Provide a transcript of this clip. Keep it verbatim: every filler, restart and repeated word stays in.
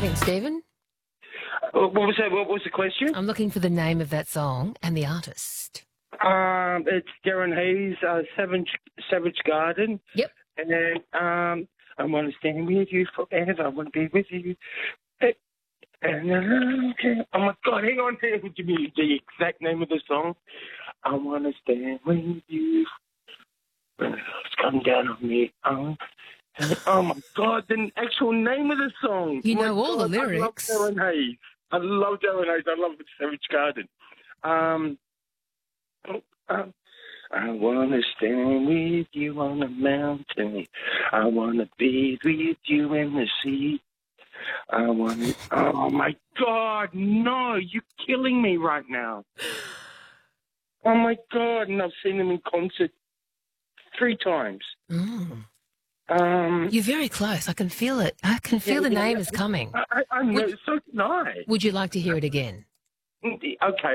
think, Stephen? Uh, What was that? What was the question? I'm looking for the name of that song and the artist. Um, it's Darren Hayes, uh, Savage, Savage Garden. Yep. And then um, I want to stand with you forever. I want to be with you. Eh, And then, okay. Oh my God! Hang on, hang on. Give me the exact name of the song. I want to stand with you. It's come down on me. Oh, oh my God! The actual name of the song. You My know all the God, lyrics. I love Darren Hayes. I love Darren Hayes. I love Savage Garden. Um. um I want to stand with you on the mountain. I want to bathe with you in the sea. I want to... Oh, my God, no, you're killing me right now. Oh, my God, and I've seen them in concert three times. Mm. Um, You're very close. I can feel it. I can feel yeah, the yeah, name yeah. is coming. I, I, I know, Would- so can I. Would you like to hear it again? Okay.